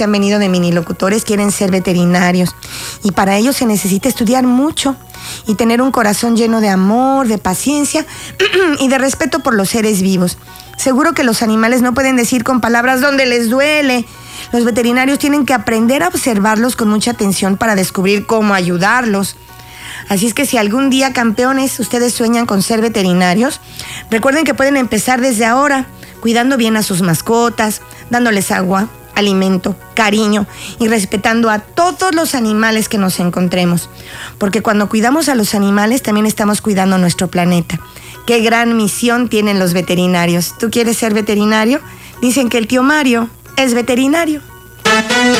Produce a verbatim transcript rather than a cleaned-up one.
que han venido de minilocutores quieren ser veterinarios y para ello se necesita estudiar mucho y tener un corazón lleno de amor, de paciencia y de respeto por los seres vivos. Seguro que los animales no pueden decir con palabras dónde les duele. Los veterinarios tienen que aprender a observarlos con mucha atención para descubrir cómo ayudarlos. Así es que si algún día, campeones, ustedes sueñan con ser veterinarios, recuerden que pueden empezar desde ahora, cuidando bien a sus mascotas, dándoles agua, alimento, cariño y respetando a todos los animales que nos encontremos. Porque cuando cuidamos a los animales, también estamos cuidando nuestro planeta. ¡Qué gran misión tienen los veterinarios! ¿Tú quieres ser veterinario? Dicen que el tío Mario es veterinario.